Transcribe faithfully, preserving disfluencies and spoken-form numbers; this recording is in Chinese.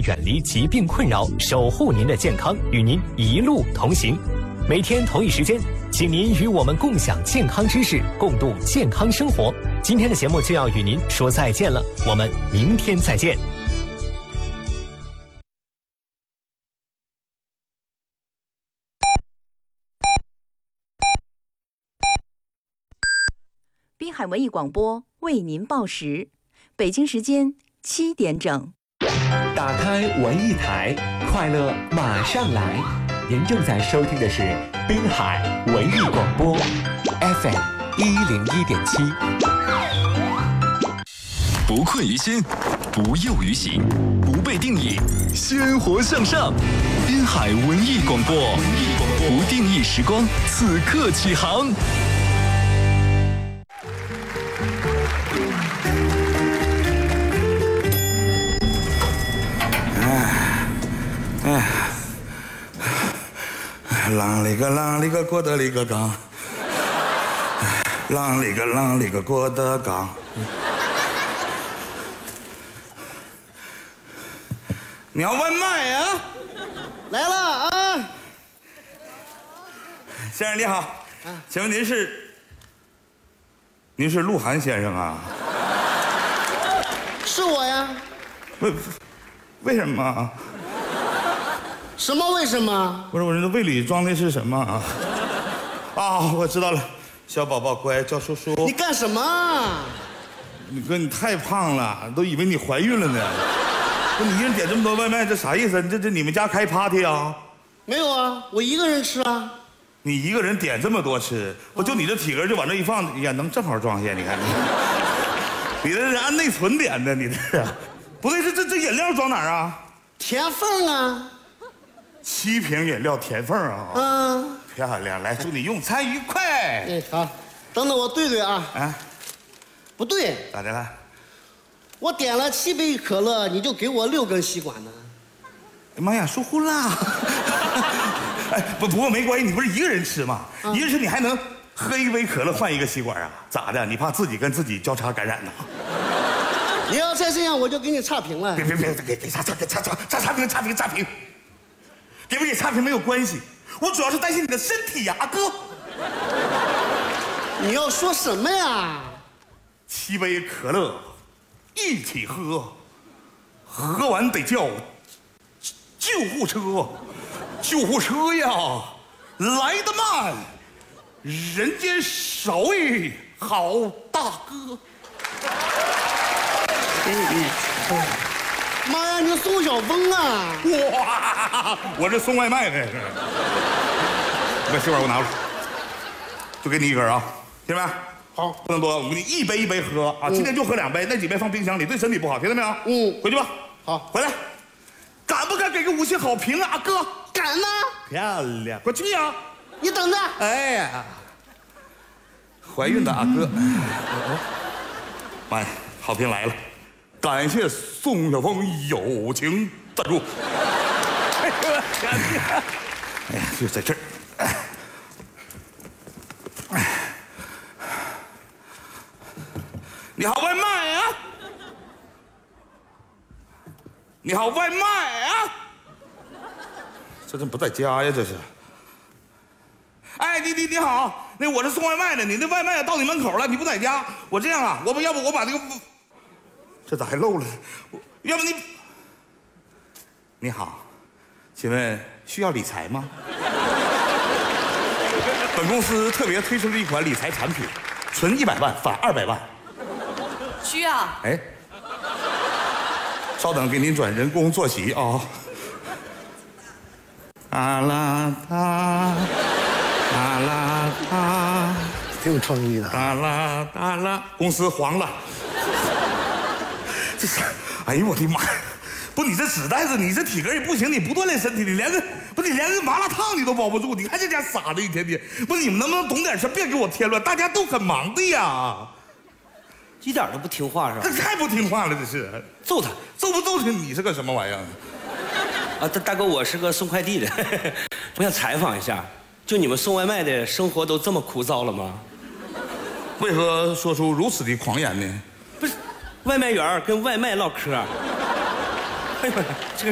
远离疾病困扰，守护您的健康，与您一路同行。每天同一时间，请您与我们共享健康知识，共度健康生活。今天的节目就要与您说再见了，我们明天再见。 滨海文艺广播为您报时，北京时间七点整。 打开文艺台，快乐马上来。您正在收听的是滨海文艺广播 F M 一零一点七。 不困于心，不囿于行，不被定义，鲜活向上。滨海文艺广播，不定义时光，此刻起航。 哎，啷里个啷里个郭德里个刚，啷里个啷里个郭德纲。你要外卖呀？ 来了啊！ 先生你好，请问您是？您是鹿晗先生啊？ 是我呀。 为为什么？ 什么为什么？ 不是，我这胃里装的是什么啊？啊，我知道了，小宝宝乖，叫叔叔。 你干什么？ 你哥，你太胖了，都以为你怀孕了呢。不，你一人点这么多外卖，这啥意思？这这你们家开 party 啊？ 没有啊，我一个人吃啊。 你一个人点这么多吃，我就你这体格就往这一放，也能正好装下。你看你，你这是按内存点的，你这是？不对，这这这饮料装哪儿啊？ 填缝啊。 七瓶饮料填缝啊！ 嗯， 漂亮，来，祝你用餐愉快。 哎，好，等等我对对啊。 啊， 不对， 咋的了？ 我点了七杯可乐，你就给我六根吸管呢？ 哎妈呀，疏忽啦！哎，不不过没关系，你不是一个人吃吗？啊、一个人吃你还能喝一杯可乐换一个吸管啊？咋的？你怕自己跟自己交叉感染呢？ 你要再这样，我就给你差评了。 别别别，给给差差给差差差差评差评差评。给不给差评没有关系，我主要是担心你的身体呀，阿哥。 你要说什么呀？ 七杯可乐，一起喝，喝完得叫救护车，救护车呀，来得慢，人间少位好大哥。嗯嗯嗯。 妈呀，你宋晓峰啊！ 哇，我这送外卖的。把吸管给我拿出来，就给你一根啊，听见没？ 好， 不能多，我给你一杯一杯喝啊！今天就喝两杯，那几杯放冰箱里，对身体不好，听见没有？ 嗯， 回去吧。 好， 回来，敢不敢给个五星好评啊，阿哥？ 敢呢！ 漂亮，快去呀！ 你等着。 哎呀，怀孕的阿哥，妈呀，好评来了！感谢宋晓峰友情赞助。哎呀，就在这儿。你好，外卖啊！你好，外卖啊！这怎么不在家呀？这是。哎，你你你好，那我是送外卖的，你那外卖到你门口了，你不在家，我这样啊，我不要不我把这个。这咋还漏了？要不你……你好，请问需要理财吗？本公司特别推出了一款理财产品，存一百万返二百万。 需要。 哎，稍等，给您转人工坐席啊。啊啦哒，啊啦哒， 挺有创意的。 哒啦哒啦，公司黄了。这是，哎呦我的妈！不，你这纸袋子，你这体格也不行，你不锻炼身体，你连个不，你连个麻辣烫你都包不住。你看这家傻的一天天，不是你们能不能懂点事，别给我添乱，大家都很忙的呀。 一点都不听话是吧？ 这太不听话了，这是。 揍他， 揍不揍他？你是个什么玩意儿？ 啊，大大哥，我是个送快递的，我想采访一下，就你们送外卖的生活都这么枯燥了吗？ 为何说出如此的狂言呢？ 不是，外卖员跟外卖唠嗑。哎呦，这个。